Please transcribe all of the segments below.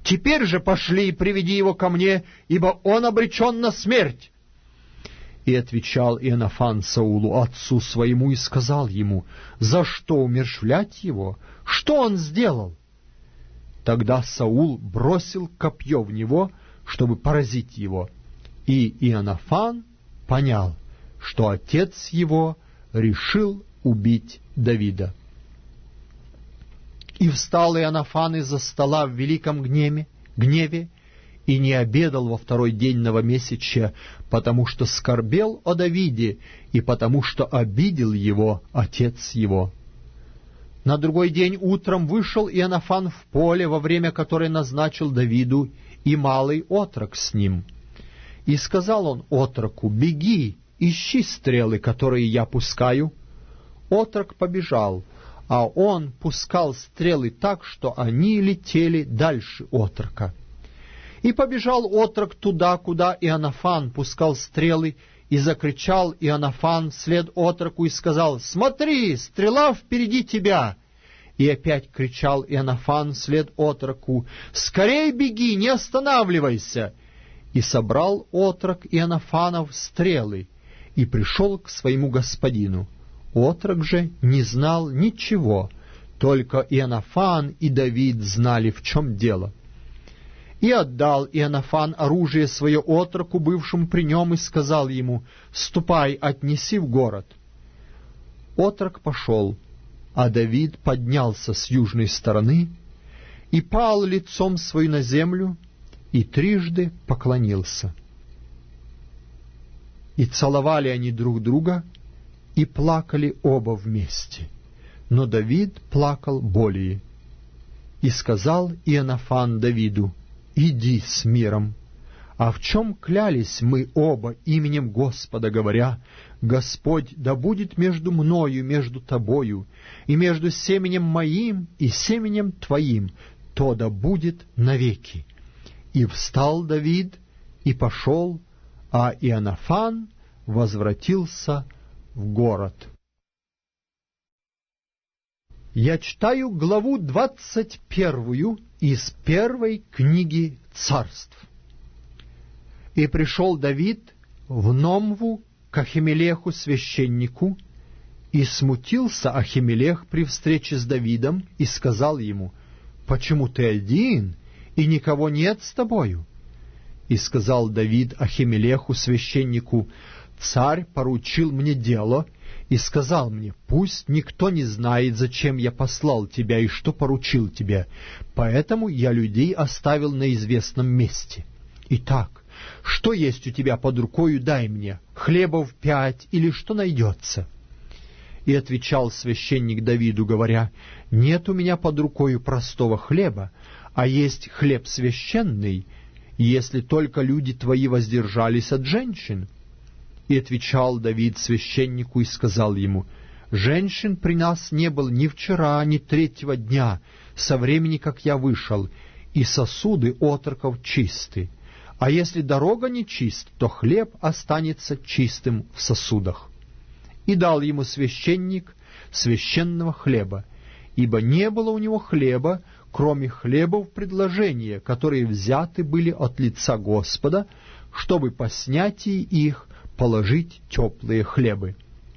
Теперь же пошли и приведи его ко мне, ибо он обречен на смерть». И отвечал Иоаннафан Саулу, отцу своему, и сказал ему: «За что умерщвлять его? Что он сделал?» Тогда Саул бросил копье в него, чтобы поразить его. И Иоаннафан понял, что отец его решил убить Давида. И встал Иоаннафан из-за стола в великом гневе, и не обедал во второй день новомесячья, потому что скорбел о Давиде, и потому что обидел его отец его. На другой день утром вышел Иоаннафан в поле, во время которое назначил Давиду, и малый отрок с ним. И сказал он отроку: «Беги, ищи стрелы, которые я пускаю». Отрок побежал, а он пускал стрелы так, что они летели дальше отрока. И побежал отрок туда, куда Иоаннафан пускал стрелы, и закричал Иоаннафан вслед отроку и сказал: «Смотри, стрела впереди тебя!» И опять кричал Иоаннафан вслед отроку: «Скорей беги, не останавливайся!» И собрал отрок Иоаннафанов стрелы, и пришел к своему господину. Отрок же не знал ничего, только Иоаннафан и Давид знали, в чем дело. И отдал Иоаннафан оружие свое отроку, бывшему при нем, и сказал ему: «Ступай, отнеси в город». Отрок пошел, а Давид поднялся с южной стороны и пал лицом свою на землю и трижды поклонился. И целовали они друг друга, и плакали оба вместе. Но Давид плакал более. И сказал Иоаннафан Давиду: «Иди с миром». А в чем клялись мы оба именем Господа, говоря: «Господь да будет между мною, между тобою, и между семенем моим и семенем твоим, то да будет навеки». И встал Давид и пошел, а Иоаннафан возвратился в город. Я читаю главу 21 из первой книги Царств. «И пришел Давид в Номву к Ахимелеху священнику, и смутился Ахимелех при встрече с Давидом, и сказал ему: «Почему ты один, и никого нет с тобою?» И сказал Давид Ахимелеху священнику: «Царь поручил мне дело, и сказал мне: пусть никто не знает, зачем я послал тебя и что поручил тебе, поэтому я людей оставил на известном месте. Итак, что есть у тебя под рукою, дай мне, хлебов 5 или что найдется». И отвечал священник Давиду, говоря: «Нет у меня под рукою простого хлеба, а есть хлеб священный, если только люди твои воздержались от женщин». И отвечал Давид священнику и сказал ему: «Женщин при нас не было ни вчера, ни 3-го дня, со времени, как я вышел, и сосуды отроков чисты. А если дорога не чист, то хлеб останется чистым в сосудах». И дал ему священник священного хлеба, ибо не было у него хлеба, кроме хлебов предложения, которые взяты были от лица Господа, чтобы по снятии их положить теплые хлебы.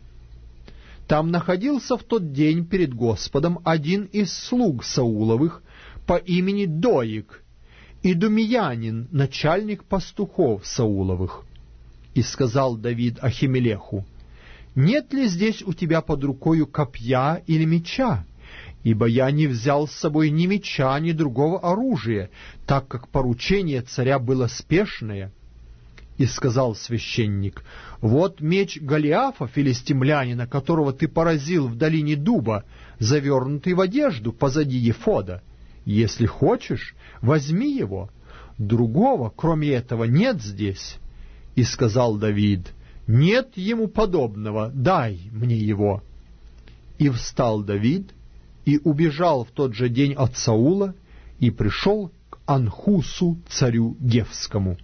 Там находился в тот день перед Господом один из слуг Сауловых по имени Доик, идумеянин, начальник пастухов Сауловых. И сказал Давид Ахимелеху: «Нет ли здесь у тебя под рукою копья или меча? Ибо я не взял с собой ни меча, ни другого оружия, так как поручение царя было спешное». И сказал священник: «Вот меч Голиафа, филистимлянина, которого ты поразил в долине дуба, завернутый в одежду позади ефода. Если хочешь, возьми его. Другого, кроме этого, нет здесь». И сказал Давид: «Нет ему подобного, дай мне его». И встал Давид и убежал в тот же день от Саула и пришел к Анхусу, царю Гефскому.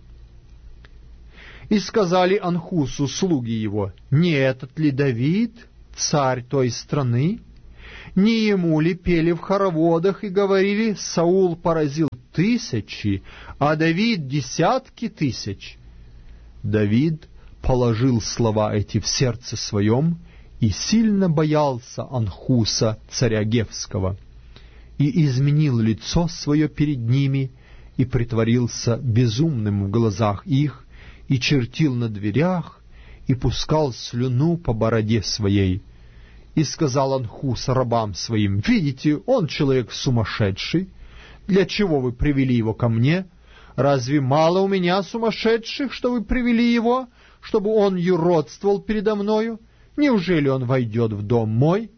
И сказали Анхусу слуги его: «Не этот ли Давид, царь той страны? Не ему ли пели в хороводах и говорили: Саул поразил тысячи, а Давид десятки тысяч». Давид положил слова эти в сердце своем и сильно боялся Анхуса, царя Гевского, и изменил лицо свое перед ними, и притворился безумным в глазах их, и чертил на дверях, и пускал слюну по бороде своей. И сказал Анхус рабам своим: «Видите, он человек сумасшедший. Для чего вы привели его ко мне? Разве мало у меня сумасшедших, что вы привели его, чтобы он юродствовал передо мною? Неужели он войдет в дом мой?»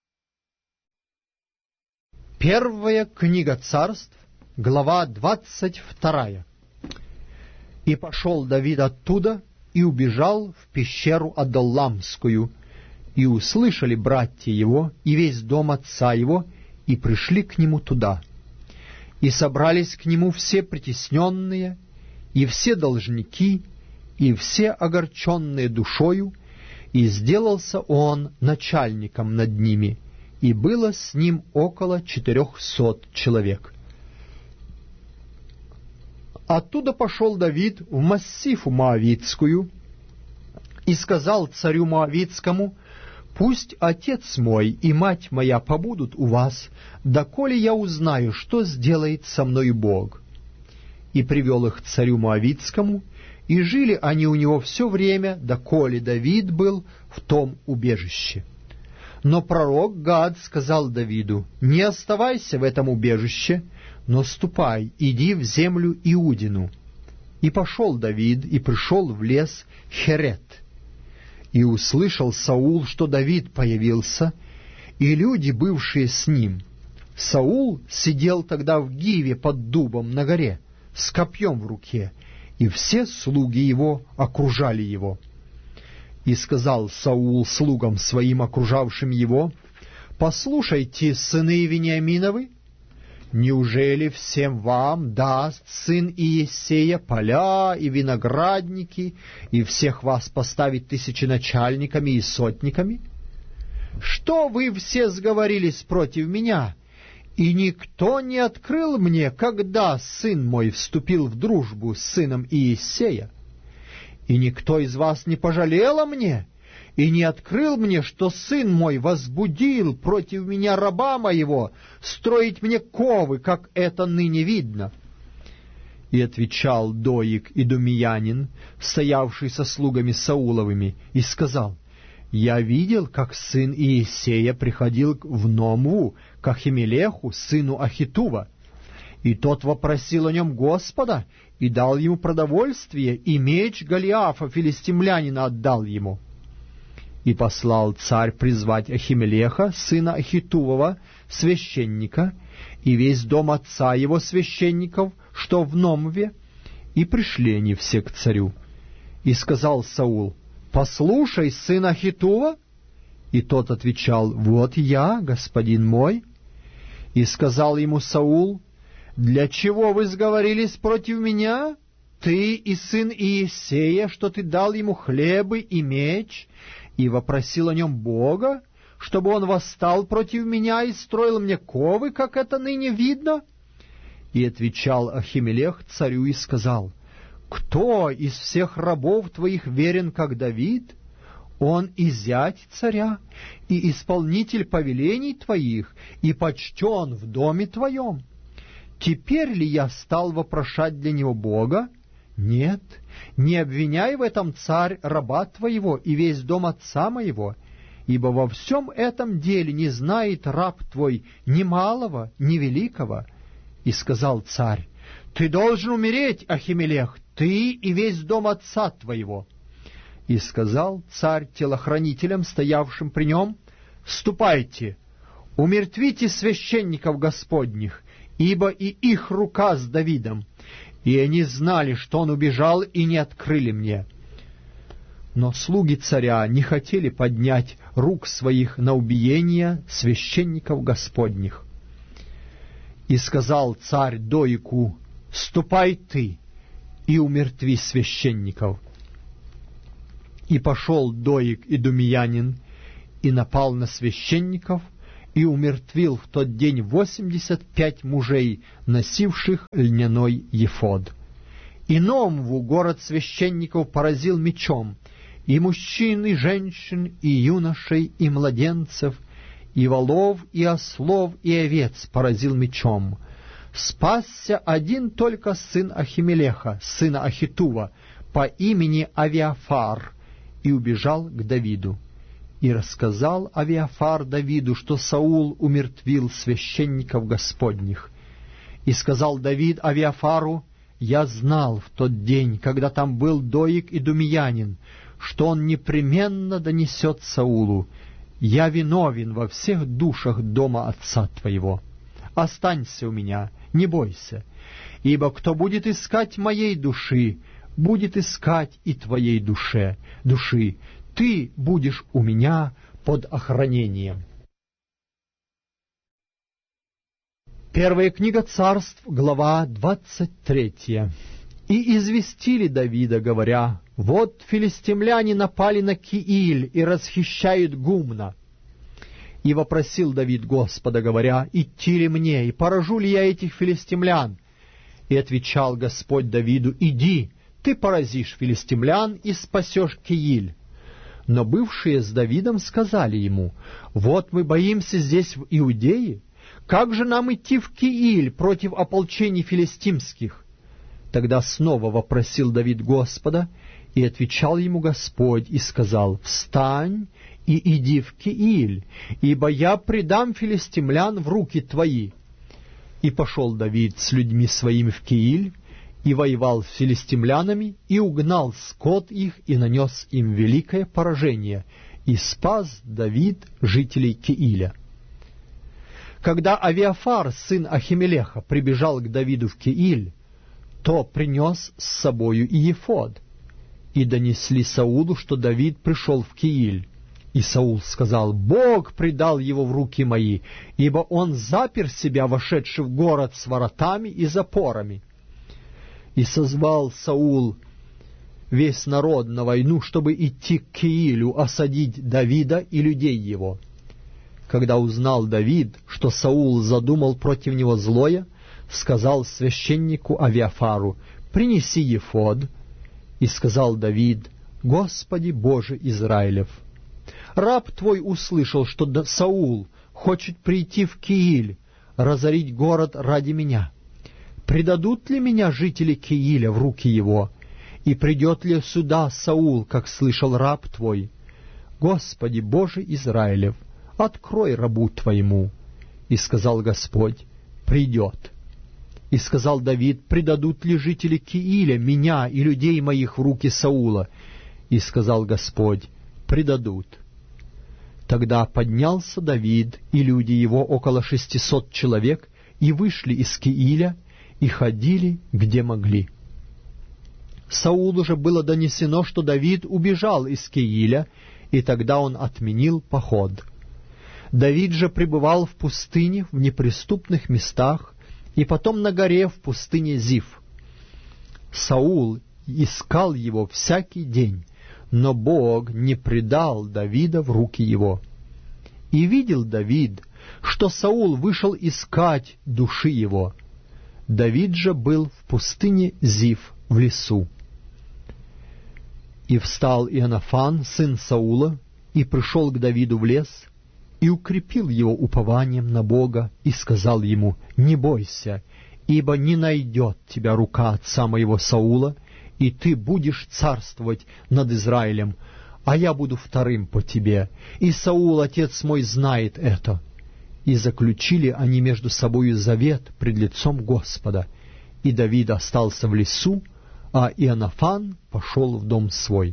Первая книга Царств, глава 22. «И пошел Давид оттуда, и убежал в пещеру Адалламскую, и услышали братья его и весь дом отца его, и пришли к нему туда. И собрались к нему все притесненные, и все должники, и все огорченные душою, и сделался он начальником над ними, и было с ним около 400 человек. Оттуда пошел Давид в Массифу Моавитскую, и сказал царю Моавитскому: «Пусть отец мой и мать моя побудут у вас, доколе я узнаю, что сделает со мною Бог». И привел их к царю Моавитскому, и жили они у него все время, доколе Давид был в том убежище. Но пророк Гад сказал Давиду: «Не оставайся в этом убежище, но ступай, иди в землю Иудину». И пошел Давид, и пришел в лес Херет. И услышал Саул, что Давид появился, и люди, бывшие с ним. Саул сидел тогда в Гиве под дубом на горе, с копьем в руке, и все слуги его окружали его. И сказал Саул слугам своим, окружавшим его: «Послушайте, сыны Вениаминовы, неужели всем вам даст сын Иессея поля и виноградники, и всех вас поставить тысяченачальниками и сотниками? Что вы все сговорились против меня? И никто не открыл мне, когда сын мой вступил в дружбу с сыном Иессея? И никто из вас не пожалел о мне, и не открыл мне, что сын мой возбудил против меня раба моего строить мне ковы, как это ныне видно?» И отвечал Доик идумеянин, стоявший со слугами Сауловыми, и сказал: «Я видел, как сын Иессея приходил в Номву к Ахимелеху, сыну Ахитува, и тот вопросил о нем Господа, и дал ему продовольствие, и меч Голиафа, филистимлянина, отдал ему. И послал царь призвать Ахимелеха, сына Ахитувова, священника, и весь дом отца его священников, что в Номве, и пришли они все к царю. И сказал Саул: «Послушай, сын Ахитува». И тот отвечал: «Вот я, господин мой». И сказал ему Саул: «Для чего вы сговорились против меня, ты и сын Иессея, что ты дал ему хлебы и меч, и вопросил о нем Бога, чтобы он восстал против меня и строил мне ковы, как это ныне видно?» И отвечал Ахимелех царю и сказал: «Кто из всех рабов твоих верен, как Давид? Он и зять царя, и исполнитель повелений твоих, и почтен в доме твоем. Теперь ли я стал вопрошать для него Бога? Нет, не обвиняй в этом, царь, раба твоего и весь дом отца моего, ибо во всем этом деле не знает раб твой ни малого, ни великого». И сказал царь: «Ты должен умереть, Ахимелех, ты и весь дом отца твоего». И сказал царь телохранителям, стоявшим при нем: «Ступайте, умертвите священников Господних, ибо и их рука с Давидом, и они знали, что он убежал, и не открыли мне». Но слуги царя не хотели поднять рук своих на убиение священников Господних. И сказал царь Доику: «Ступай ты и умертви священников». И пошел Доик идумеянин, и напал на священников, и умертвил в тот день 85 мужей, носивших льняной ефод. И Номву город священников поразил мечом, и мужчин, и женщин, и юношей, и младенцев, и волов, и ослов, и овец поразил мечом. Спасся один только сын Ахимелеха, сына Ахитува, по имени Авиафар, и убежал к Давиду. И рассказал Авиафар Давиду, что Саул умертвил священников Господних. И сказал Давид Авиафару: «Я знал в тот день, когда там был Доик и Думиянин, что он непременно донесет Саулу: я виновен во всех душах дома отца твоего. Останься у меня, не бойся, ибо кто будет искать моей души, будет искать и твоей души. Ты будешь у меня под охранением». Первая книга Царств, глава 23. «И известили Давида, говоря: вот филистимляне напали на Кииль и расхищают гумна. И вопросил Давид Господа, говоря: идти ли мне, и поражу ли я этих филистимлян? И отвечал Господь Давиду: иди, ты поразишь филистимлян и спасешь Кииль. Но бывшие с Давидом сказали ему: вот мы боимся здесь в Иудее, как же нам идти в Кииль против ополчений филистимских? Тогда снова вопросил Давид Господа, и отвечал ему Господь, и сказал: встань и иди в Кииль, ибо я предам филистимлян в руки твои. И пошел Давид с людьми своими в Кииль, и воевал с филистимлянами, и угнал скот их, и нанес им великое поражение, и спас Давид жителей Кииля. Когда Авиафар, сын Ахимелеха, прибежал к Давиду в Кииль, то принес с собою и ефод, и донесли Саулу, что Давид пришел в Кииль. И Саул сказал: Бог предал его в руки мои, ибо он запер себя, вошедший в город с воротами и запорами. И созвал Саул весь народ на войну, чтобы идти к Киилю, осадить Давида и людей его. Когда узнал Давид, что Саул задумал против него злое, сказал священнику Авиафару: принеси ефод. И сказал Давид: Господи Боже Израилев, раб твой услышал, что Саул хочет прийти в Кииль, разорить город ради меня. Предадут ли меня жители Кииля в руки его? И придет ли сюда Саул, как слышал раб твой? Господи Боже Израилев, открой рабу твоему. И сказал Господь: придет. И сказал Давид: предадут ли жители Кииля меня и людей моих в руки Саула? И сказал Господь: предадут. Тогда поднялся Давид и люди его, около 600 человек, и вышли из Кииля, и ходили, где могли. Саулу же было донесено, что Давид убежал из Кииля, и тогда он отменил поход. Давид же пребывал в пустыне, в неприступных местах, и потом на горе в пустыне Зиф. Саул искал его всякий день, но Бог не предал Давида в руки его. И видел Давид, что Саул вышел искать души его. Давид же был в пустыне Зиф, в лесу. И встал Ионафан, сын Саула, и пришел к Давиду в лес, и укрепил его упованием на Бога, и сказал ему: «Не бойся, ибо не найдет тебя рука отца моего Саула, и ты будешь царствовать над Израилем, а я буду вторым по тебе, и Саул, отец мой, знает это». И заключили они между собою завет пред лицом Господа, и Давид остался в лесу, а Ионафан пошел в дом свой.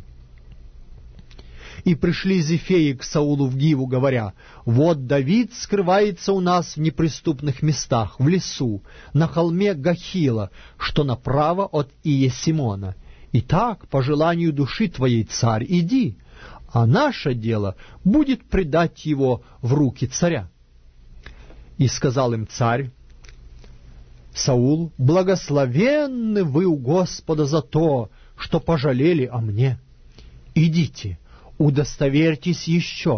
И пришли зефеи к Саулу в Гиву, говоря: «Вот Давид скрывается у нас в неприступных местах, в лесу, на холме Гахила, что направо от Иесимона. Итак, по желанию души твоей, царь, иди, а наше дело будет предать его в руки царя». И сказал им царь Саул: «Благословенны вы у Господа за то, что пожалели о мне. Идите, удостоверьтесь еще,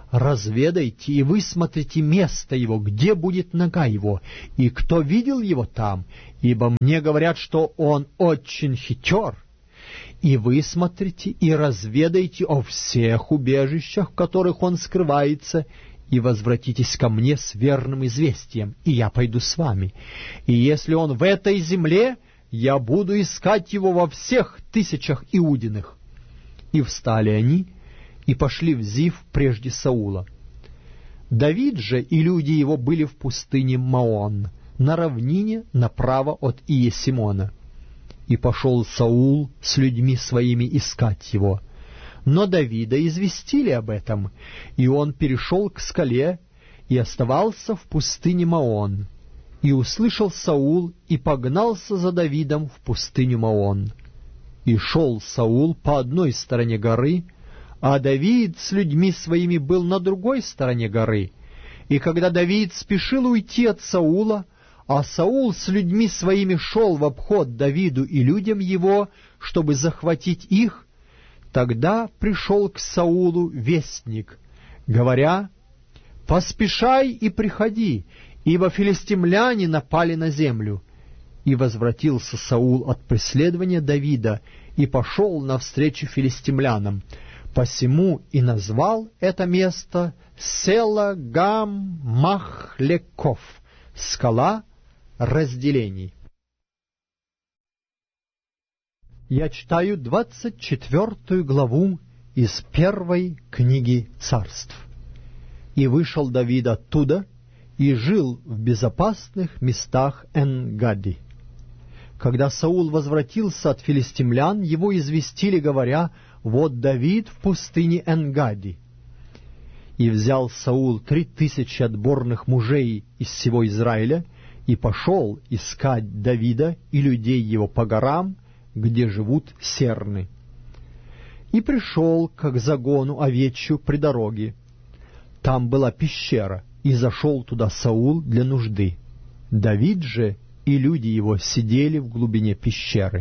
разведайте и высмотрите место его, где будет нога его, и кто видел его там, ибо мне говорят, что он очень хитер. И высмотрите и разведайте о всех убежищах, в которых он скрывается, и возвратитесь ко мне с верным известием, и я пойду с вами. И если он в этой земле, я буду искать его во всех тысячах Иудиных». И встали они, и пошли в Зиф прежде Саула. Давид же и люди его были в пустыне Маон, на равнине направо от Иесимона. И пошел Саул с людьми своими искать его. Но Давида известили об этом, и он перешел к скале и оставался в пустыне Маон. И услышал Саул, и погнался за Давидом в пустыню Маон. И шел Саул по одной стороне горы, а Давид с людьми своими был на другой стороне горы. И когда Давид спешил уйти от Саула, а Саул с людьми своими шел в обход Давиду и людям его, чтобы захватить их, тогда пришел к Саулу вестник, говоря: «Поспешай и приходи, ибо филистимляне напали на землю». И возвратился Саул от преследования Давида и пошел навстречу филистимлянам. Посему и назвал это место Села-Гам-Махлеков, скала разделений. Я читаю 24 главу из первой книги Царств. «И вышел Давид оттуда, и жил в безопасных местах Эн-Гади. Когда Саул возвратился от филистимлян, его известили, говоря: вот Давид в пустыне Эн-Гади. И взял Саул 3000 отборных мужей из всего Израиля, и пошел искать Давида и людей его по горам, где живут серны. И пришел к загону овечью при дороге. Там была пещера, и зашел туда Саул для нужды. Давид же и люди его сидели в глубине пещеры.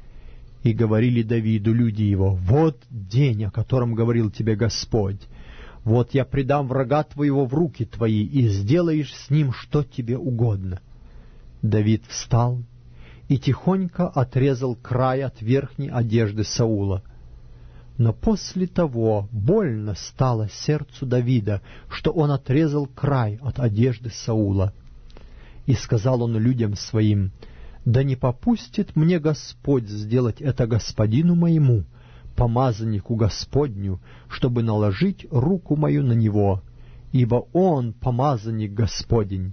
И говорили Давиду люди его: вот день, о котором говорил тебе Господь. Вот я предам врага твоего в руки твои, и сделаешь с ним, что тебе угодно. Давид встал и тихонько отрезал край от верхней одежды Саула. Но после того больно стало сердцу Давида, что он отрезал край от одежды Саула. И сказал он людям своим: да не попустит мне Господь сделать это господину моему, помазаннику Господню, чтобы наложить руку мою на него, ибо он помазанник Господень.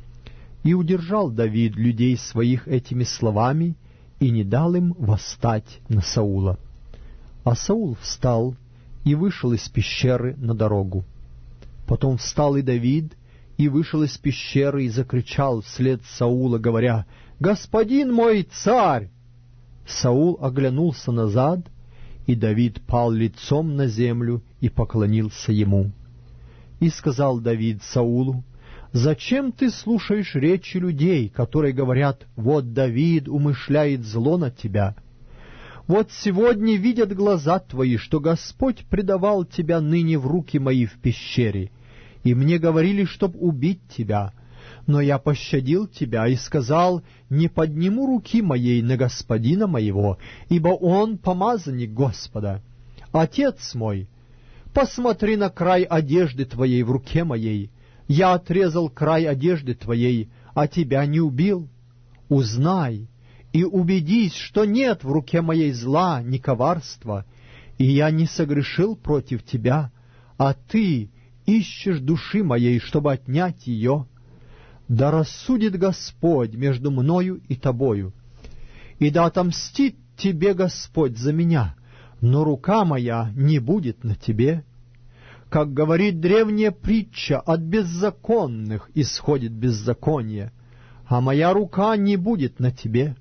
И удержал Давид людей своих этими словами, и не дал им восстать на Саула. А Саул встал и вышел из пещеры на дорогу. Потом встал и Давид, и вышел из пещеры, и закричал вслед Саула, говоря: «Господин мой царь!» Саул оглянулся назад, и Давид пал лицом на землю и поклонился ему. И сказал Давид Саулу: «Зачем ты слушаешь речи людей, которые говорят: вот Давид умышляет зло на тебя? Вот сегодня видят глаза твои, что Господь предавал тебя ныне в руки мои в пещере, и мне говорили, чтоб убить тебя. Но я пощадил тебя и сказал: не подниму руки моей на господина моего, ибо он помазанник Господа. Отец мой, посмотри на край одежды твоей в руке моей. Я отрезал край одежды твоей, а тебя не убил. Узнай и убедись, что нет в руке моей зла, ни коварства, и я не согрешил против тебя, а ты ищешь души моей, чтобы отнять ее. Да рассудит Господь между мною и тобою, и да отомстит тебе Господь за меня, но рука моя не будет на тебе. Как говорит древняя притча, от беззаконных исходит беззаконие, а моя рука не будет на тебе.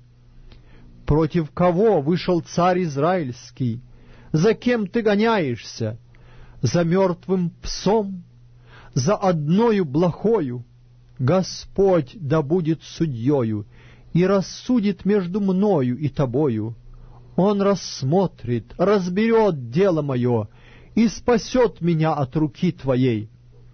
Против кого вышел царь израильский? За кем ты гоняешься? За мертвым псом? За одною блохою? Господь да будет судьею и рассудит между мною и тобою. Он рассмотрит, разберет дело мое, и спасет меня от руки Твоей».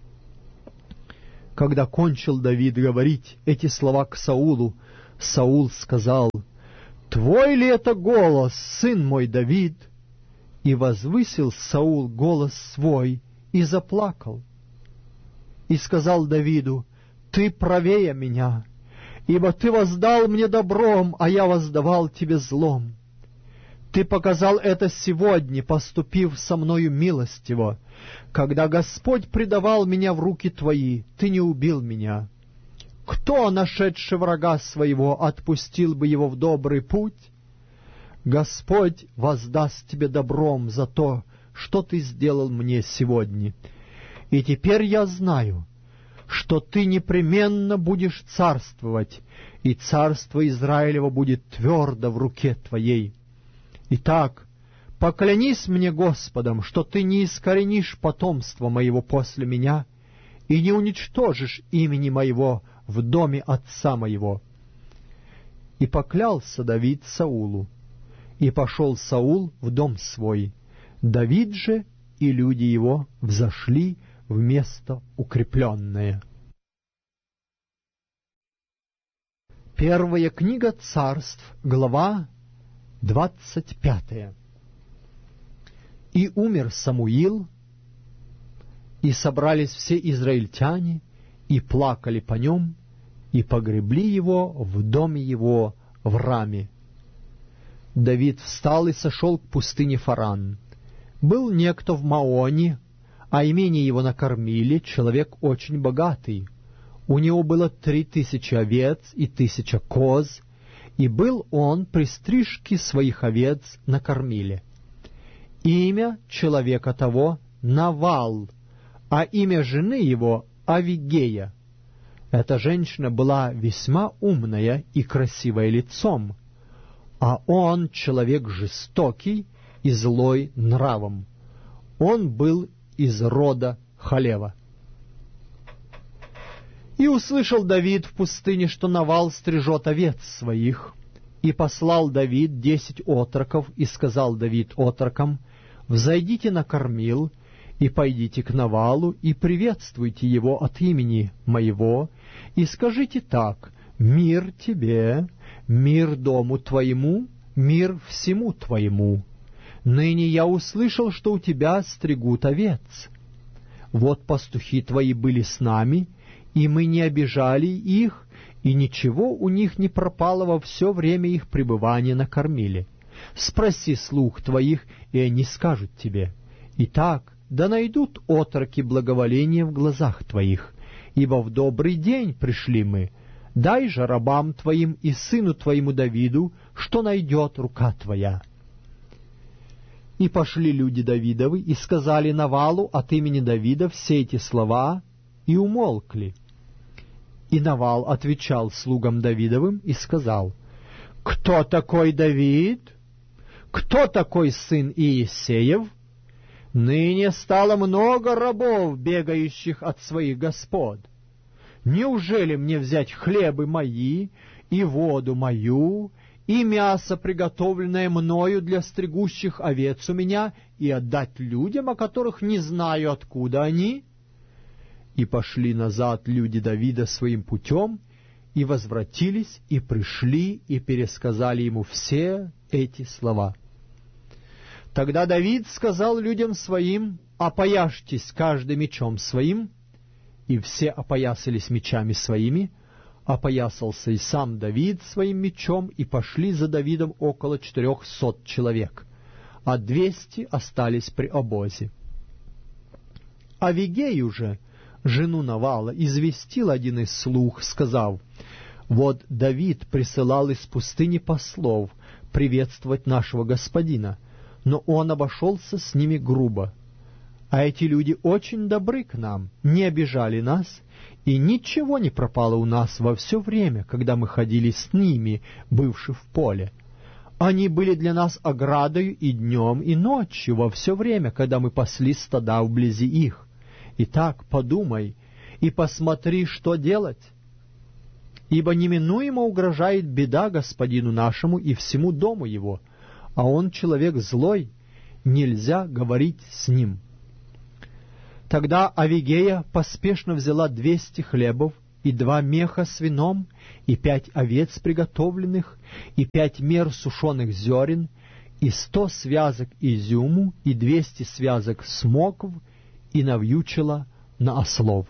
Когда кончил Давид говорить эти слова к Саулу, Саул сказал: «Твой ли это голос, сын мой Давид?» И возвысил Саул голос свой и заплакал. И сказал Давиду: «Ты правее меня, ибо ты воздал мне добром, а я воздавал тебе злом. Ты показал это сегодня, поступив со мною милостиво. Когда Господь предавал меня в руки Твои, Ты не убил меня. Кто, нашедший врага своего, отпустил бы его в добрый путь? Господь воздаст тебе добром за то, что Ты сделал мне сегодня. И теперь я знаю, что Ты непременно будешь царствовать, и царство Израилева будет твердо в руке Твоей. Итак, поклянись мне Господом, что Ты не искоренишь потомство моего после меня и не уничтожишь имени моего в доме отца моего». И поклялся Давид Саулу, и пошел Саул в дом свой. Давид же и люди его взошли в место укрепленное. Первая книга Царств, глава 25. «И умер Самуил, и собрались все израильтяне, и плакали по нем, и погребли его в доме его в Раме. Давид встал и сошел к пустыне Фаран. Был некто в Маоне, а имение его накормили, человек очень богатый. У него было 3000 овец и 1000 коз, и был он при стрижке своих овец на кормиле. Имя человека того — Навал, а имя жены его — Авигея. Эта женщина была весьма умная и красивая лицом, а он человек жестокий и злой нравом. Он был из рода Халева. И услышал Давид в пустыне, что Навал стрижет овец своих. И послал Давид 10 отроков, и сказал Давид отрокам: «Взойдите на кормил, и пойдите к Навалу, и приветствуйте его от имени моего, и скажите так: мир тебе, мир дому твоему, мир всему твоему. Ныне я услышал, что у тебя стригут овец. Вот пастухи твои были с нами, и мы не обижали их, и ничего у них не пропало во все время их пребывания на кормиле. Спроси слуг твоих, и они скажут тебе. Итак, да найдут отроки благоволения в глазах твоих, ибо в добрый день пришли мы. Дай же рабам твоим и сыну твоему Давиду, что найдет рука твоя». И пошли люди Давидовы, и сказали Навалу от имени Давида все эти слова, и умолкли. И Навал отвечал слугам Давидовым и сказал: «Кто такой Давид? Кто такой сын Иессеев? Ныне стало много рабов, бегающих от своих господ. Неужели мне взять хлебы мои и воду мою, и мясо, приготовленное мною для стригущих овец у меня, и отдать людям, о которых не знаю, откуда они?» И пошли назад люди Давида своим путем, и возвратились, и пришли, и пересказали ему все эти слова. Тогда Давид сказал людям своим: «Опояжьтесь каждый мечом своим». И все опоясались мечами своими. Опоясался и сам Давид своим мечом, и пошли за Давидом около 400 человек, а 200 остались при обозе. Авигею же, жену Навала, известил один из слуг, сказав: «Вот Давид присылал из пустыни послов приветствовать нашего господина, но он обошелся с ними грубо. А эти люди очень добры к нам, не обижали нас, и ничего не пропало у нас во все время, когда мы ходили с ними, бывши в поле. Они были для нас оградою и днем, и ночью, во все время, когда мы пасли стада вблизи их. Итак, подумай и посмотри, что делать. Ибо неминуемо угрожает беда господину нашему и всему дому его, а он человек злой, нельзя говорить с ним». Тогда Авигея поспешно взяла 200 хлебов, и 2 меха с вином, и 5 овец приготовленных, и 5 мер сушеных зерен, и 100 связок изюму, и 200 связок смокв, и навьючила на ослов.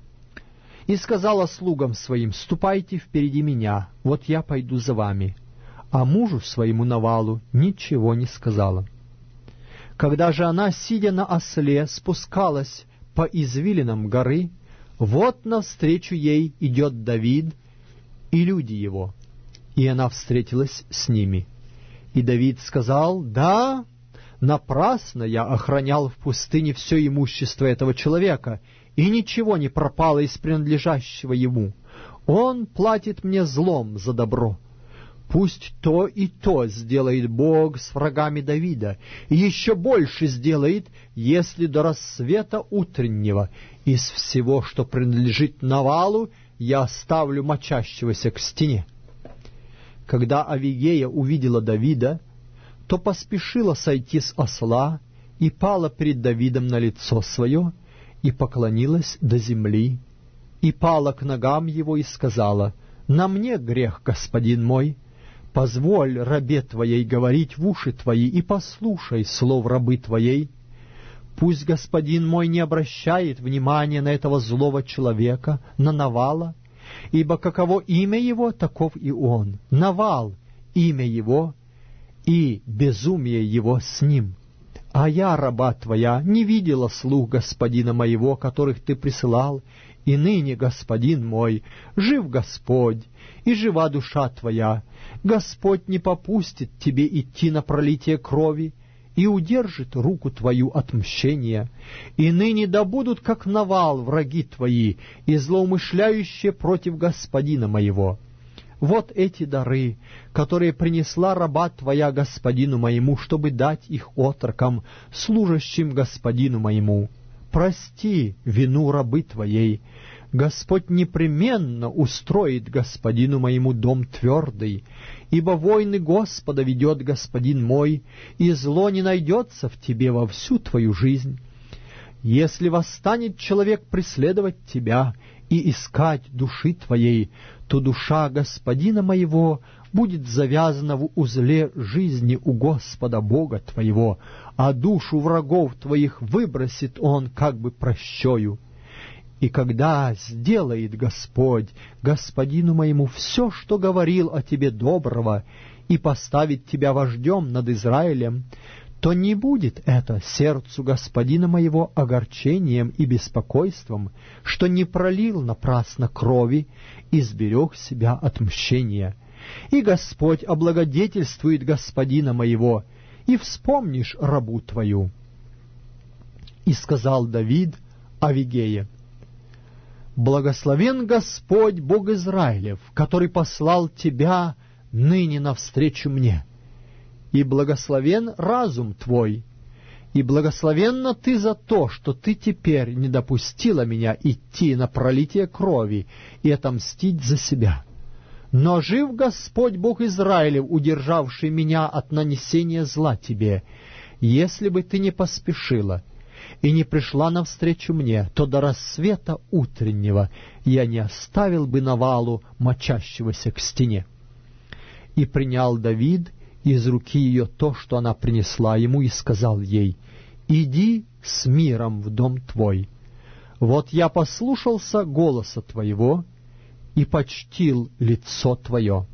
И сказала слугам своим: «Ступайте впереди меня, вот я пойду за вами». А мужу своему Навалу ничего не сказала. Когда же она, сидя на осле, спускалась по извилинам горы, вот навстречу ей идет Давид и люди его, и она встретилась с ними. И Давид сказал: «Да, напрасно я охранял в пустыне все имущество этого человека, и ничего не пропало из принадлежащего ему. Он платит мне злом за добро. Пусть то и то сделает Бог с врагами Давида, и еще больше сделает, если до рассвета утреннего из всего, что принадлежит Навалу, я оставлю мочащегося к стене». Когда Авигея увидела Давида, то поспешила сойти с осла и пала перед Давидом на лицо свое, и поклонилась до земли, и пала к ногам его и сказала: «На мне грех, господин мой, позволь рабе твоей говорить в уши твои, и послушай слов рабы твоей. Пусть господин мой не обращает внимания на этого злого человека, на Навала, ибо каково имя его, таков и он. Навал — имя его, и безумие его с ним. А я, раба твоя, не видела слуг господина моего, которых ты присылал, и ныне, господин мой, жив Господь, и жива душа твоя. Господь не попустит тебе идти на пролитие крови, и удержит руку твою от мщения. И ныне да будут, как Навал, враги твои, и злоумышляющие против господина моего. Вот эти дары, которые принесла раба твоя господину моему, чтобы дать их отрокам, служащим господину моему. Прости вину рабы твоей. Господь непременно устроит господину моему дом твердый, ибо войны Господа ведет господин мой, и зло не найдется в тебе во всю твою жизнь. Если восстанет человек преследовать тебя и искать души твоей, то душа господина моего будет завязана в узле жизни у Господа Бога твоего, а душу врагов твоих выбросит он как бы прощою. И когда сделает Господь господину моему все, что говорил о тебе доброго, и поставит тебя вождем над Израилем, то не будет это сердцу господина моего огорчением и беспокойством, что не пролил напрасно крови и сберег себя от мщения. И Господь облагодетельствует господина моего, и вспомнишь рабу твою». И сказал Давид Авигее: «Благословен Господь, Бог Израилев, который послал тебя ныне навстречу мне, и благословен разум твой, и благословенна ты за то, что ты теперь не допустила меня идти на пролитие крови и отомстить за себя. Но жив Господь, Бог Израилев, удержавший меня от нанесения зла тебе. Если бы ты не поспешила и не пришла навстречу мне, то до рассвета утреннего я не оставил бы Навалу, мочащегося к стене». И принял Давид из руки ее то, что она принесла ему, и сказал ей: «Иди с миром в дом твой. Вот я послушался голоса твоего и почтил лицо твое».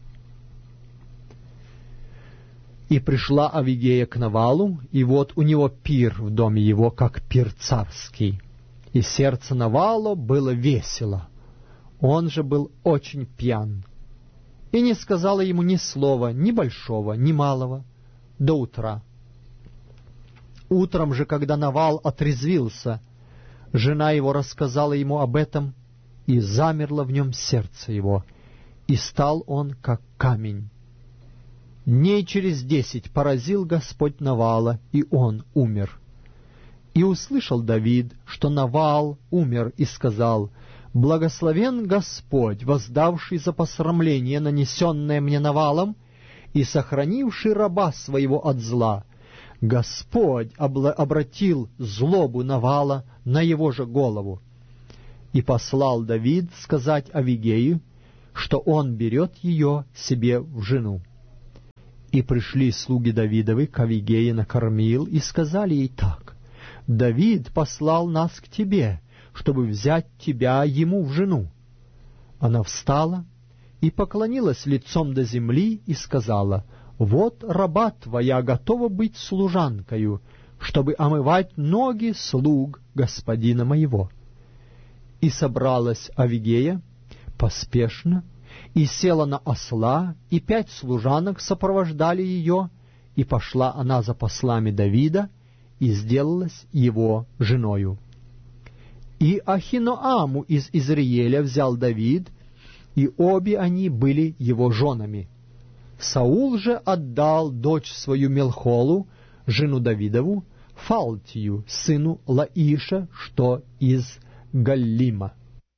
И пришла Авигея к Навалу, и вот у него пир в доме его, как пир царский. И сердце Навала было весело, он же был очень пьян. И не сказала ему ни слова, ни большого, ни малого, до утра. Утром же, когда Навал отрезвился, жена его рассказала ему об этом, и замерло в нем сердце его, и стал он как камень. Дней через 10 поразил Господь Навала, и он умер. И услышал Давид, что Навал умер, и сказал: «Благословен Господь, воздавший за посрамление, нанесенное мне Навалом, и сохранивший раба своего от зла. Господь обратил злобу Навала на его же голову. И послал Давид сказать Авигею, что он берет ее себе в жену. И пришли слуги Давидовы к Авигее на кормил и сказали ей так: «Давид послал нас к тебе, чтобы взять тебя ему в жену». Она встала и поклонилась лицом до земли и сказала: «Вот раба твоя готова быть служанкою, чтобы омывать ноги слуг господина моего». И собралась Авигея поспешно, и села на осла, и 5 служанок сопровождали ее, и пошла она за послами Давида, и сделалась его женою. И Ахиноаму из Изриеля взял Давид, и обе они были его женами. Саул же отдал дочь свою Мелхолу, жену Давидову, Фалтию, сыну Лаиша, что из Галлима.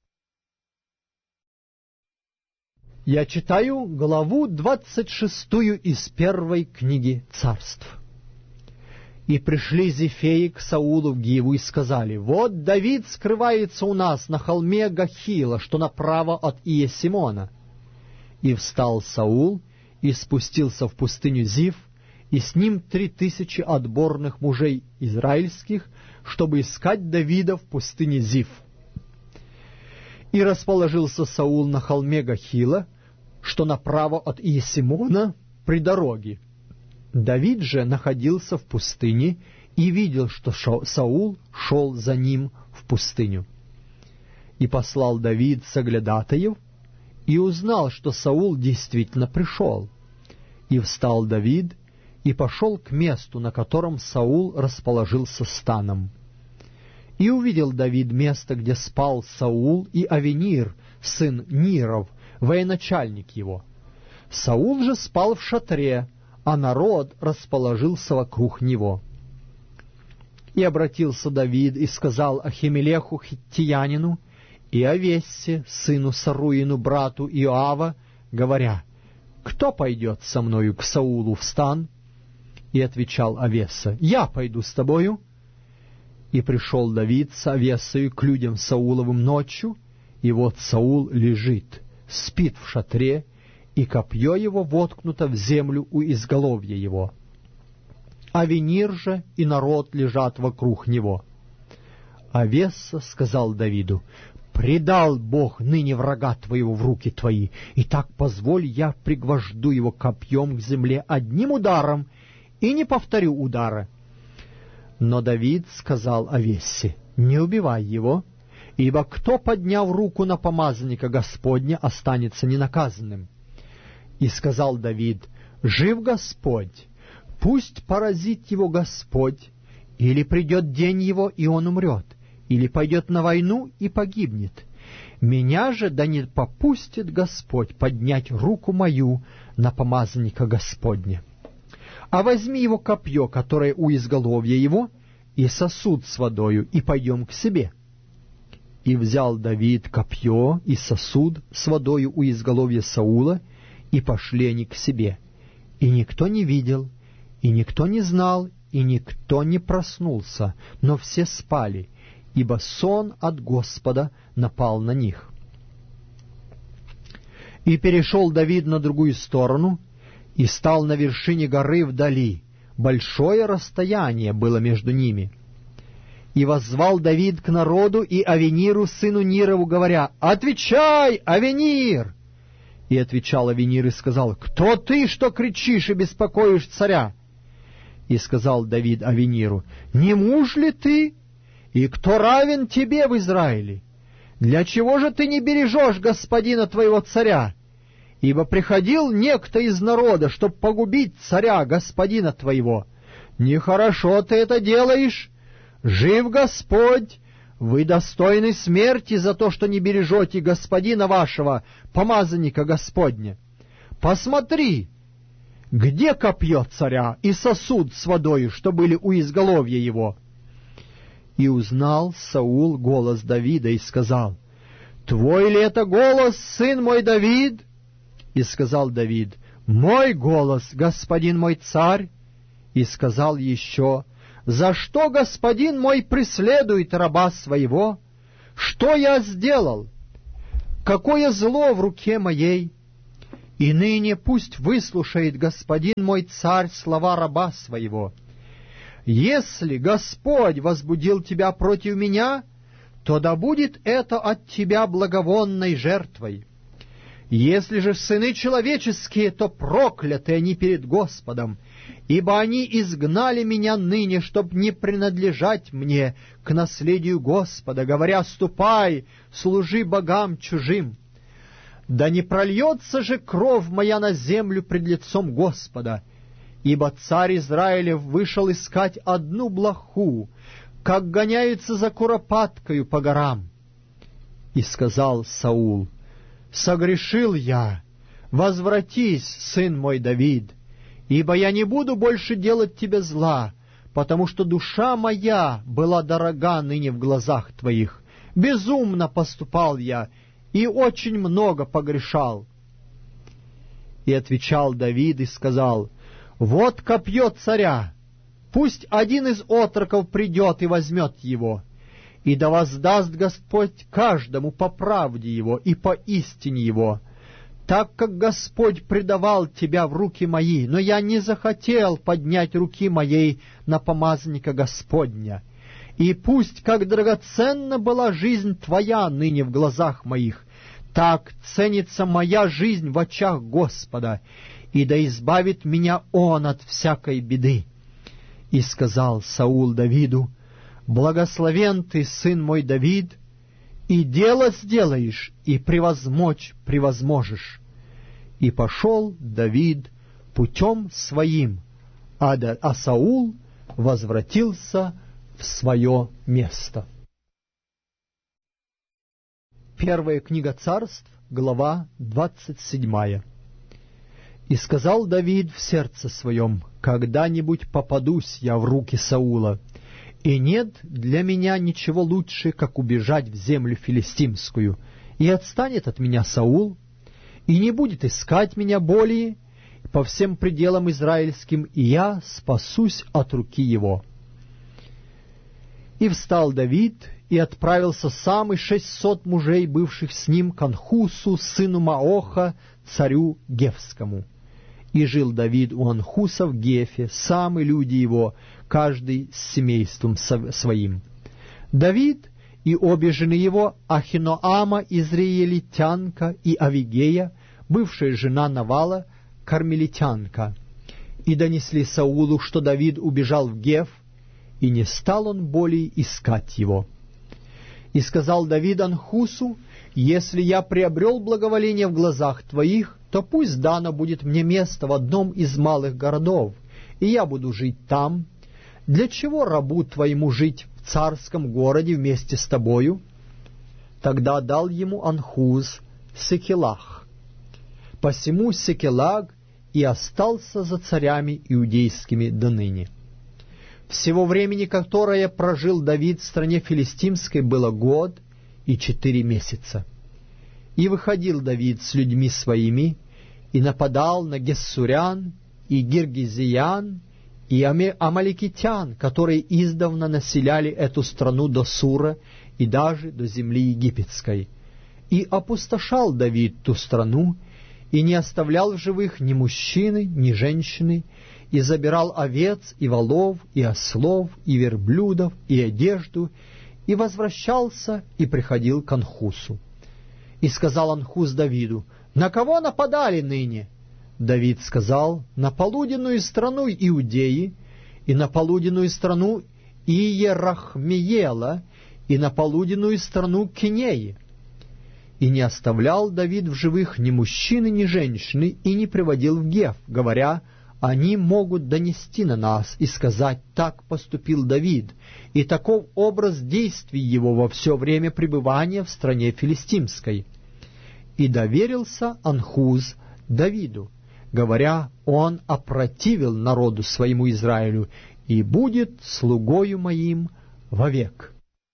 Я читаю главу 26 из 1 книги Царств. «И пришли зефеи к Саулу в Гиву и сказали: вот Давид скрывается у нас на холме Гахила, что направо от Иесимона. И встал Саул и спустился в пустыню Зив, и с ним 3000 отборных мужей израильских, чтобы искать Давида в пустыне Зив. И расположился Саул на холме Гахила, что направо от Иесимона, при дороге. Давид же находился в пустыне и видел, что Саул шел за ним в пустыню. И послал Давид соглядатаев, и узнал, что Саул действительно пришел. И встал Давид, и пошел к месту, на котором Саул расположился станом. И увидел Давид место, где спал Саул и Авенир, сын Ниров, военачальник его. Саул же спал в шатре, а народ расположился вокруг него. И обратился Давид и сказал Ахимелеху хиттиянину и Овессе, сыну Саруину, брату Иоава, говоря: «Кто пойдет со мною к Саулу в стан?» И отвечал Овесса: «Я пойду с тобою». И пришел Давид с Овессою к людям Сауловым ночью, и вот Саул лежит, спит в шатре, и копье его воткнуто в землю у изголовья его. Авенир же и народ лежат вокруг него. Овесса сказал Давиду: «Предал Бог ныне врага твоего в руки твои, и так позволь, я пригвожду его копьем к земле одним ударом, и не повторю удара». Но Давид сказал Овессе: «Не убивай его, ибо кто, подняв руку на помазанника Господня, останется ненаказанным». И сказал Давид: «Жив Господь, пусть поразит его Господь, или придет день его, и он умрет, или пойдет на войну и погибнет. Меня же да не попустит Господь поднять руку мою на помазанника Господня. А возьми его копье, которое у изголовья его, и сосуд с водою, и пойдем к себе». И взял Давид копье и сосуд с водою у изголовья Саула, и пошли они к себе. И никто не видел, и никто не знал, и никто не проснулся, но все спали, ибо сон от Господа напал на них. И перешел Давид на другую сторону, и стал на вершине горы вдали. Большое расстояние было между ними. И воззвал Давид к народу и Авениру, сыну Нирову, говоря: «Отвечай, Авенир!» И отвечал Авенир и сказал: «Кто ты, что кричишь и беспокоишь царя?» И сказал Давид Авениру: «Не муж ли ты? И кто равен тебе в Израиле? Для чего же ты не бережешь господина твоего царя? Ибо приходил некто из народа, чтоб погубить царя, господина твоего. Нехорошо ты это делаешь. Жив Господь, вы достойны смерти за то, что не бережете господина вашего, помазанника Господня. Посмотри, где копье царя и сосуд с водою, что были у изголовья его?» И узнал Саул голос Давида и сказал: «Твой ли это голос, сын мой Давид?» И сказал Давид: «Мой голос, господин мой царь». И сказал еще: «За что господин мой преследует раба своего? Что я сделал? Какое зло в руке моей? И ныне пусть выслушает господин мой царь слова раба своего. Если Господь возбудил тебя против меня, то да будет это от тебя благовонной жертвой. Если же сыны человеческие, то прокляты они перед Господом, ибо они изгнали меня ныне, чтоб не принадлежать мне к наследию Господа, говоря: ступай, служи богам чужим. Да не прольется же кровь моя на землю пред лицом Господа, ибо царь Израилев вышел искать одну блоху, как гоняются за куропаткою по горам». И сказал Саул: «Согрешил я, возвратись, сын мой Давид, ибо я не буду больше делать тебе зла, потому что душа моя была дорога ныне в глазах твоих. Безумно поступал я и очень много погрешал». И отвечал Давид и сказал: «Вот копье царя, пусть один из отроков придет и возьмет его, и да воздаст Господь каждому по правде его и по истине его, так как Господь предавал тебя в руки мои, но я не захотел поднять руки моей на помазанника Господня. И пусть, как драгоценна была жизнь твоя ныне в глазах моих, так ценится моя жизнь в очах Господа, и да избавит меня Он от всякой беды». И сказал Саул Давиду: «Благословен ты, сын мой Давид, и дело сделаешь, и превозмочь превозможешь». И пошел Давид путем своим, а Саул возвратился в свое место. Первая книга Царств, глава 27. «И сказал Давид в сердце своем: когда-нибудь попадусь я в руки Саула, и нет для меня ничего лучше, как убежать в землю филистимскую, и отстанет от меня Саул, и не будет искать меня более по всем пределам израильским, и я спасусь от руки его». И встал Давид, и отправился сам и 600 мужей, бывших с ним, к Анхусу, сыну Маоха, царю Гефскому. И жил Давид у Анхуса в Гефе, сам и люди его, каждый с семейством своим. Давид и обе жены его, Ахиноама, израилитянка, и Авигея, бывшая жена Навала, кармелитянка. И донесли Саулу, что Давид убежал в Геф, и не стал он более искать его. И сказал Давид Анхусу: «Если я приобрел благоволение в глазах твоих, то пусть дано будет мне место в одном из малых городов, и я буду жить там. Для чего рабу твоему жить в царском городе вместе с тобою?» Тогда дал ему Анхуз Секелах. Посему Секелаг и остался за царями иудейскими до ныне. Всего времени, которое прожил Давид в стране филистимской, было 1 год и 4 месяца. И выходил Давид с людьми своими, и нападал на гессурян, и гиргизиян, и амаликитян, которые издавна населяли эту страну до Сура и даже до земли египетской. И опустошал Давид ту страну, и не оставлял в живых ни мужчины, ни женщины, и забирал овец, и волов, и ослов, и верблюдов, и одежду, и возвращался, и приходил к Анхусу. И сказал Анхус Давиду: «На кого нападали ныне?» Давид сказал: «На полуденную страну Иудеи, и на полуденную страну Иерахмиела, и на полуденную страну Кинеи». И не оставлял Давид в живых ни мужчины, ни женщины, и не приводил в Геф, говоря: «Они могут донести на нас и сказать: так поступил Давид, и таков образ действий его во все время пребывания в стране филистимской». И доверился Анхуз Давиду, говоря: «Он опротивил народу своему Израилю и будет слугою моим вовек».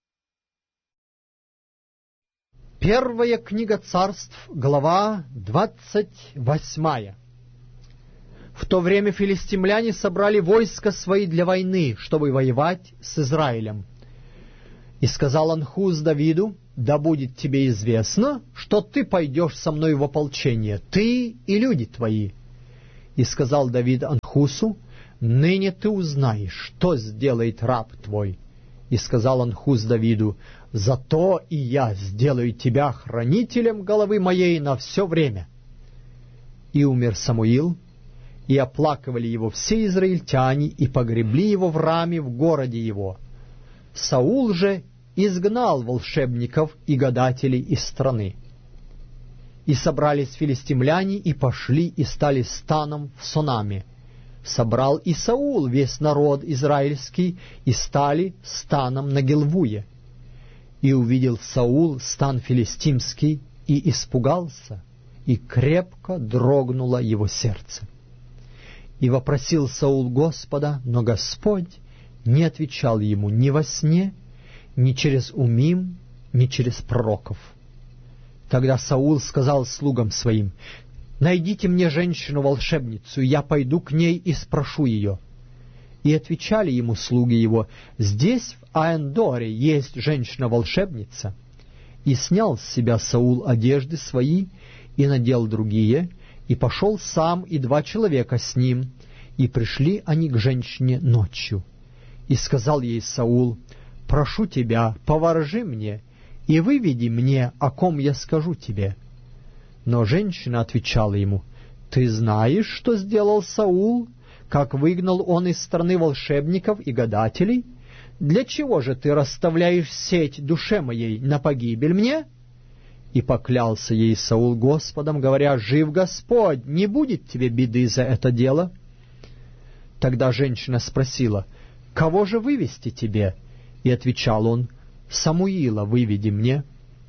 Первая книга Царств, глава 28. В то время филистимляне собрали войска свои для войны, чтобы воевать с Израилем. И сказал Анхус Давиду: «Да будет тебе известно, что ты пойдешь со мной в ополчение, ты и люди твои». И сказал Давид Анхусу: «Ныне ты узнаешь, что сделает раб твой». И сказал Анхус Давиду: «Зато и я сделаю тебя хранителем головы моей на все время». И умер Самуил, и оплакивали его все израильтяне, и погребли его в Раме в городе его. Саул же изгнал волшебников и гадателей из страны. И собрались филистимляне, и пошли, и стали станом в Сонаме. Собрал и Саул весь народ израильский, и стали станом на Гилвуе. И увидел Саул стан филистимский, и испугался, и крепко дрогнуло его сердце. И вопросил Саул Господа, но Господь не отвечал ему ни во сне, ни через умим, ни через пророков. Тогда Саул сказал слугам своим: «Найдите мне женщину-волшебницу, и я пойду к ней и спрошу ее». И отвечали ему слуги его: «Здесь, в Аэндоре, есть женщина-волшебница». И снял с себя Саул одежды свои, и надел другие, и пошел сам, и 2 человека с ним, и пришли они к женщине ночью. И сказал ей Саул: «Прошу тебя, поворожи мне, и выведи мне, о ком я скажу тебе». Но женщина отвечала ему: «Ты знаешь, что сделал Саул, как выгнал он из страны волшебников и гадателей? Для чего же ты расставляешь сеть душе моей на погибель мне?» И поклялся ей Саул Господом, говоря: «Жив Господь, не будет тебе беды за это дело». Тогда женщина спросила: «Кого же вывести тебе?» И отвечал он: «Самуила выведи мне».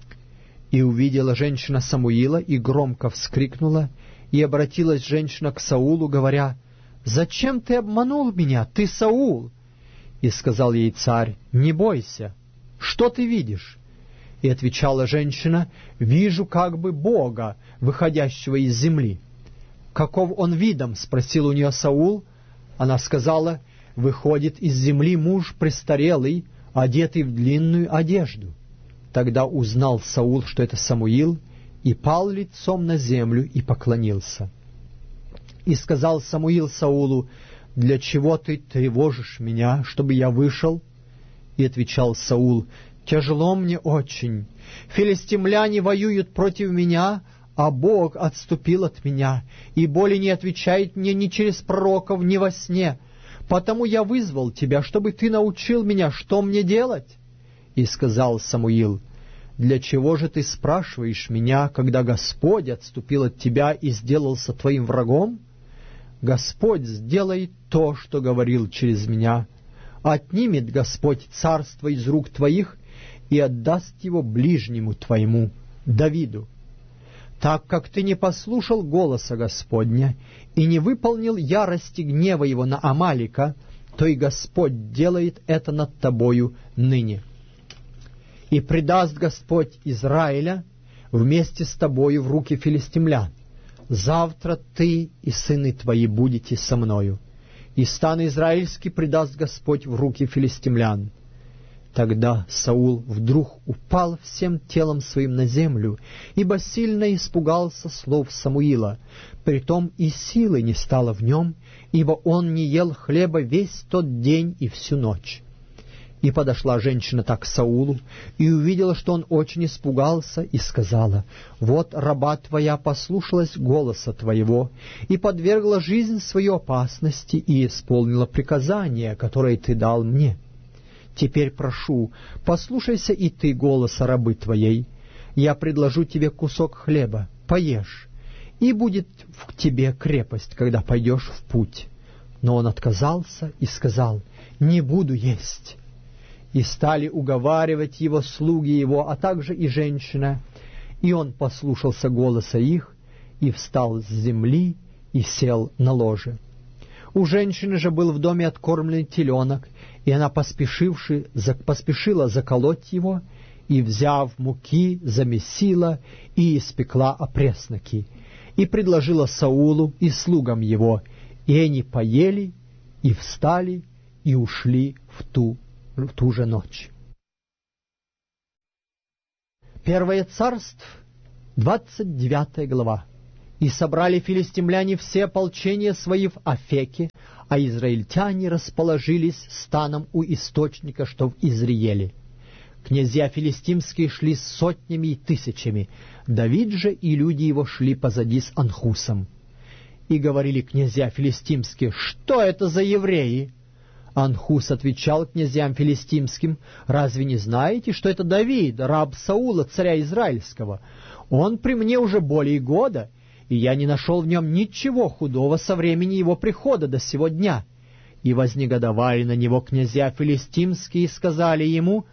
И увидела женщина Самуила, и громко вскрикнула, и обратилась женщина к Саулу, говоря: «Зачем ты обманул меня, ты Саул?» И сказал ей царь: «Не бойся, что ты видишь?» И отвечала женщина: «Вижу как бы Бога, выходящего из земли». «Каков он видом?» — спросил у нее Саул. Она сказала: «Выходит из земли муж престарелый, одетый в длинную одежду». Тогда узнал Саул, что это Самуил, и пал лицом на землю и поклонился. И сказал Самуил Саулу: «Для чего ты тревожишь меня, чтобы я вышел?» И отвечал Саул: «Тяжело мне очень. Филистимляне воюют против меня, а Бог отступил от меня, и более не отвечает мне ни через пророков, ни во сне. Потому я вызвал тебя, чтобы ты научил меня, что мне делать». И сказал Самуил: «Для чего же ты спрашиваешь меня, когда Господь отступил от тебя и сделался твоим врагом? Господь сделает то, что говорил через меня. Отнимет Господь царство из рук твоих и отдаст его ближнему твоему, Давиду. Так как ты не послушал голоса Господня и не выполнил ярости гнева его на Амалика, то и Господь делает это над тобою ныне. И предаст Господь Израиля вместе с тобою в руки филистимлян. Завтра ты и сыны твои будете со мною, и стан израильский предаст Господь в руки филистимлян». Тогда Саул вдруг упал всем телом своим на землю, ибо сильно испугался слов Самуила. Притом и силы не стало в нем, ибо он не ел хлеба весь тот день и всю ночь. И подошла женщина так к Саулу, и увидела, что он очень испугался, и сказала: «Вот раба твоя послушалась голоса твоего, и подвергла жизнь свою опасности, и исполнила приказание, которое ты дал мне. Теперь прошу, послушайся и ты голоса рабы твоей. Я предложу тебе кусок хлеба, поешь, и будет в тебе крепость, когда пойдешь в путь». Но он отказался и сказал: «Не буду есть». И стали уговаривать его слуги его, а также и женщина. И он послушался голоса их, и встал с земли, и сел на ложе. У женщины же был в доме откормленный теленок, и она поспешила заколоть его, и, взяв муки, замесила и испекла опресноки, и предложила Саулу и слугам его, И они поели, и встали, и ушли в ту же ночь. Первое царство, 29 глава. «И собрали филистимляне все ополчения свои в Афеке, а израильтяне расположились станом у источника, что в Изриеле. Князья филистимские шли с сотнями и тысячами, Давид же и люди его шли позади с Анхусом. И говорили князья филистимские: что это за евреи? Анхус отвечал князьям филистимским: разве не знаете, что это Давид, раб Саула, царя Израильского? Он при мне уже более года, и я не нашел в нем ничего худого со времени его прихода до сего дня. И вознегодовали на него князья филистимские и сказали ему: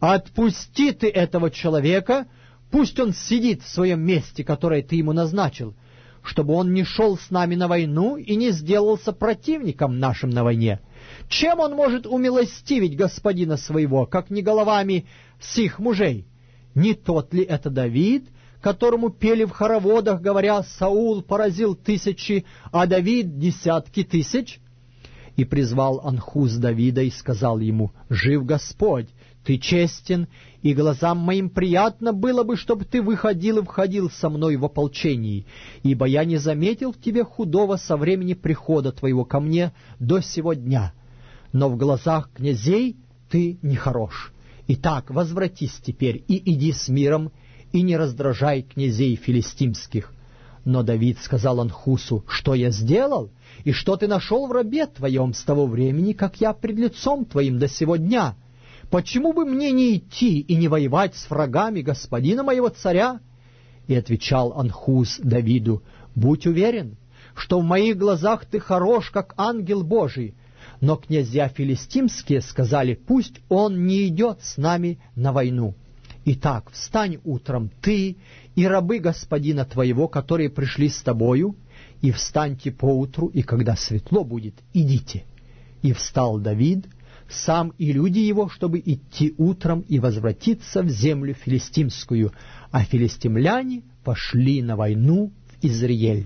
отпусти ты этого человека, пусть он сидит в своем месте, которое ты ему назначил, чтобы он не шел с нами на войну и не сделался противником нашим на войне. Чем он может умилостивить господина своего, как не головами сих мужей? Не тот ли это Давид, которому пели в хороводах, говоря: Саул поразил тысячи, а Давид десятки тысяч? И призвал Анхус Давида и сказал ему: жив Господь, ты честен, и глазам моим приятно было бы, чтобы ты выходил и входил со мной в ополчении, ибо я не заметил в тебе худого со времени прихода твоего ко мне до сего дня. Но в глазах князей ты нехорош. Итак, возвратись теперь и иди с миром, и не раздражай князей филистимских. Но Давид сказал Анхусу: что я сделал, и что ты нашел в рабе твоем с того времени, как я пред лицом твоим до сего дня? Почему бы мне не идти и не воевать с врагами господина моего царя? И отвечал Анхус Давиду: будь уверен, что в моих глазах ты хорош, как ангел Божий. Но князья филистимские сказали: пусть он не идет с нами на войну. Итак, встань утром ты и рабы господина твоего, которые пришли с тобою, и встаньте поутру, и когда светло будет, идите. И встал Давид, сам и люди его, чтобы идти утром и возвратиться в землю филистимскую, а филистимляне пошли на войну в Изриель».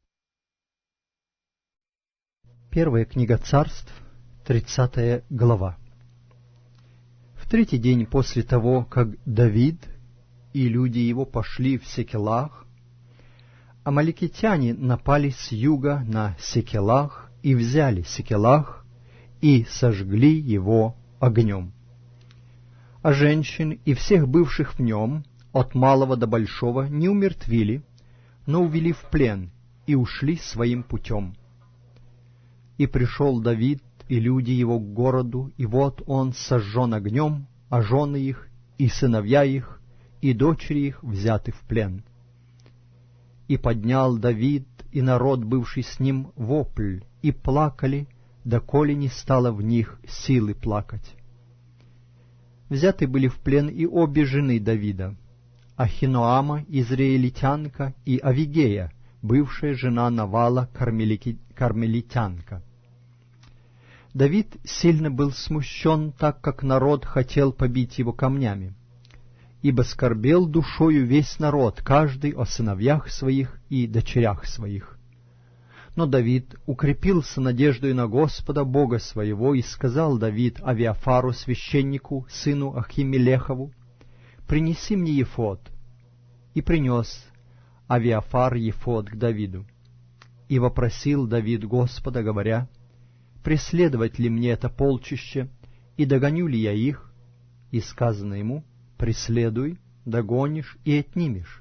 Первая книга Царств, 30 глава. В третий день после того, как Давид и люди его пошли в Секелах, амаликитяне напали с юга на Секелах и взяли Секелах и сожгли его огнем. А женщин и всех бывших в нем, от малого до большого, не умертвили, но увели в плен и ушли своим путем. И пришел Давид и люди его к городу, и вот он сожжен огнем, а жены их, и сыновья их, и дочери их взяты в плен. И поднял Давид и народ, бывший с ним, вопль, и плакали, доколе не стало в них силы плакать. Взяты были в плен и обе жены Давида, Ахиноама, израильтянка, и Авигея, бывшая жена Навала, кармелитянка. Давид сильно был смущен, так как народ хотел побить его камнями, ибо скорбел душою весь народ, каждый о сыновьях своих и дочерях своих. Но Давид укрепился надеждой на Господа Бога своего, и сказал Давид Авиафару, священнику, сыну Ахимелехову: «Принеси мне ефод». И принес Авиафар ефод к Давиду. И вопросил Давид Господа, говоря: «Преследовать ли мне это полчище, и догоню ли я их?» И сказано ему: «Преследуй, догонишь и отнимешь».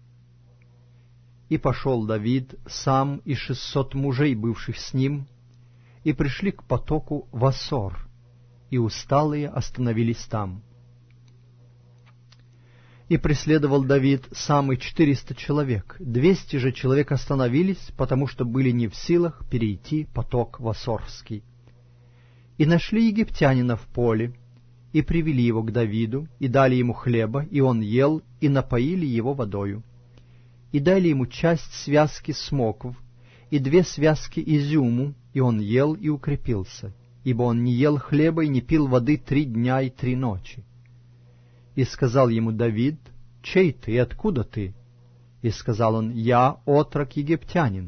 И пошел Давид сам и 600 мужей, бывших с ним, и пришли к потоку Васор, и усталые остановились там. И преследовал Давид сам и 400 человек, 200 же человек остановились, потому что были не в силах перейти поток Васорский. И нашли египтянина в поле, и привели его к Давиду, и дали ему хлеба, и он ел, и напоили его водою. И дали ему часть связки смокв, и 2 связки изюму, и он ел и укрепился, ибо он не ел хлеба и не пил воды 3 дня и 3 ночи. И сказал ему Давид: «Чей ты и откуда ты?» И сказал он: «Я отрок египтянин,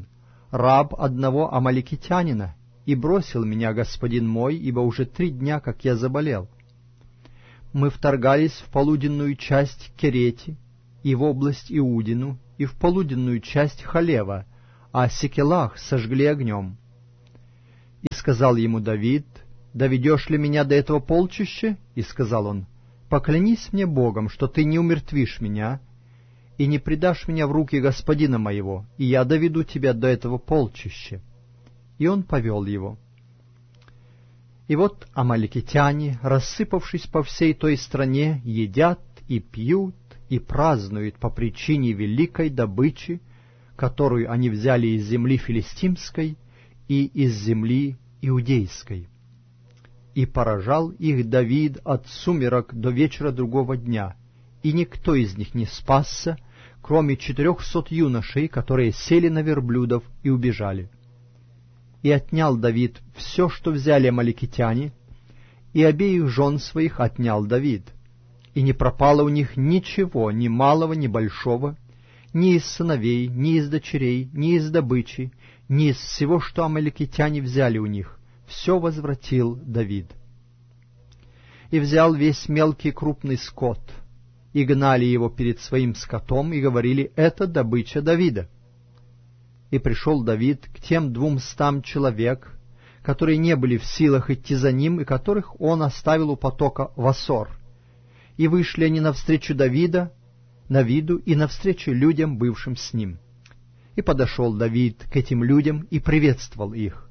раб одного амаликитянина, и бросил меня господин мой, ибо уже 3 дня, как я заболел. Мы вторгались в полуденную часть Керети, и в область Иудину, и в полуденную часть Халева, а Секелах сожгли огнем. И сказал ему Давид: «Доведешь ли меня до этого полчища?» И сказал он: «Поклянись мне Богом, что ты не умертвишь меня и не предашь меня в руки господина моего, и я доведу тебя до этого полчища». И он повел его. И вот амаликитяне, рассыпавшись по всей той стране, едят и пьют и празднуют по причине великой добычи, которую они взяли из земли филистимской и из земли иудейской. И поражал их Давид от сумерок до вечера другого дня, и никто из них не спасся, кроме 400 юношей, которые сели на верблюдов и убежали. И отнял Давид все, что взяли амаликитяне, и обеих жен своих отнял Давид. И не пропало у них ничего, ни малого, ни большого, ни из сыновей, ни из дочерей, ни из добычи, ни из всего, что амаликитяне взяли у них. Все возвратил Давид. И взял весь мелкий крупный скот, и гнали его перед своим скотом, и говорили: «Это добыча Давида». И пришел Давид к тем 200 человек, которые не были в силах идти за ним, и которых он оставил у потока в Асор. И вышли они навстречу Давиду и навстречу людям, бывшим с ним. И подошел Давид к этим людям и приветствовал их.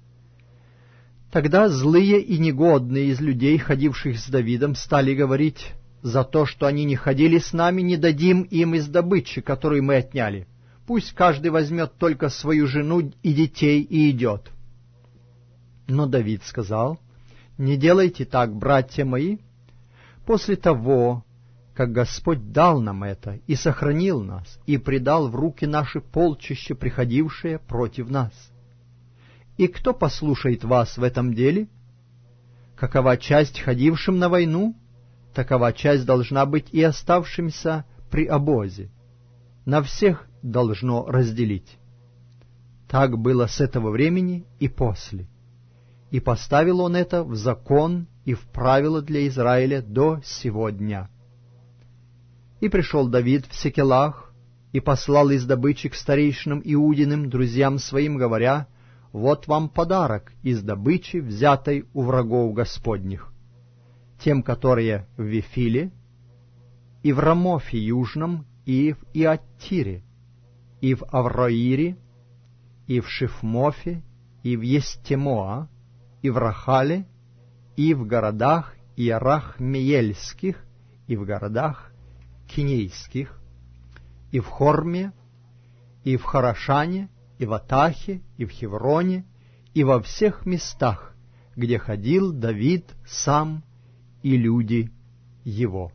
Тогда злые и негодные из людей, ходивших с Давидом, стали говорить: «За то, что они не ходили с нами, не дадим им из добычи, которую мы отняли. Пусть каждый возьмет только свою жену и детей и идет». Но Давид сказал: «Не делайте так, братья мои. После того, как Господь дал нам это и сохранил нас, и предал в руки наши полчища, приходившие против нас. И кто послушает вас в этом деле? Какова часть ходившим на войну, такова часть должна быть и оставшимся при обозе. На всех должно разделить». Так было с этого времени и после. И поставил он это в закон и в правила для Израиля до сего дня. И пришел Давид в Секелах, и послал из добычи к старейшинам Иудиным, друзьям своим, говоря: «Вот вам подарок из добычи, взятой у врагов Господних, тем, которые в Вифиле, и в Рамофе Южном, и в Иаттире, и в Авроире, и в Шифмофе, и в Естемоа, и в Рахале, и в городах Иерахмеельских, и в городах Кинейских, и в Хорме, и в Харашане, и в Атахе, и в Хевроне, и во всех местах, где ходил Давид сам и люди его».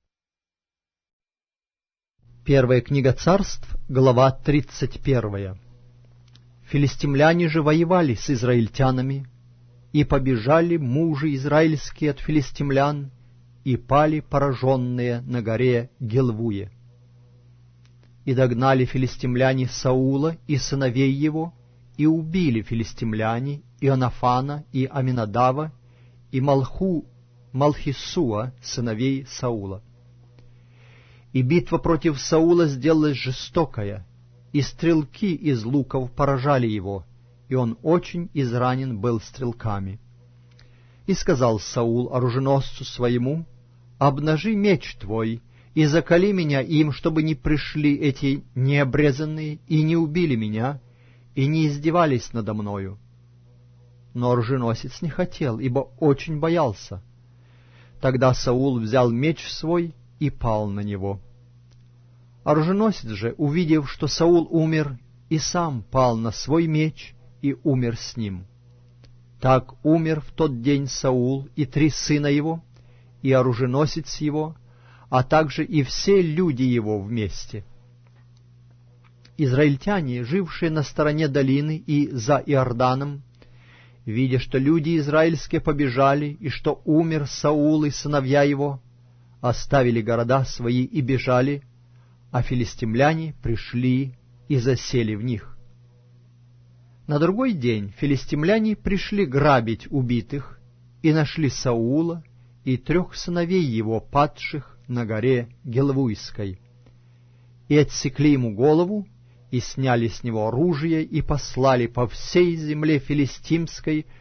Первая книга Царств, глава 31. Филистимляне же воевали с израильтянами, и побежали мужи израильские от филистимлян, и пали пораженные на горе Гилвуе. И догнали филистимляне Саула и сыновей его, и убили филистимляне Ионафана и Аминадава, и Малхисуа, сыновей Саула. И битва против Саула сделалась жестокая, и стрелки из луков поражали его, и он очень изранен был стрелками. И сказал Саул оруженосцу своему: «Обнажи меч твой, и закали меня им, чтобы не пришли эти необрезанные и не убили меня, и не издевались надо мною». Но оруженосец не хотел, ибо очень боялся. Тогда Саул взял меч свой и пал на него. Оруженосец же, увидев, что Саул умер, и сам пал на свой меч и умер с ним. Так умер в тот день Саул и 3 сына его, и оруженосец его, а также и все люди его вместе. Израильтяне, жившие на стороне долины и за Иорданом, видя, что люди израильские побежали, и что умер Саул и сыновья его, оставили города свои и бежали, а филистимляне пришли и засели в них. На другой день филистимляне пришли грабить убитых и нашли Саула и 3 сыновей его, падших на горе Гилвуйской, и отсекли ему голову, и сняли с него оружие, и послали по всей земле филистимской,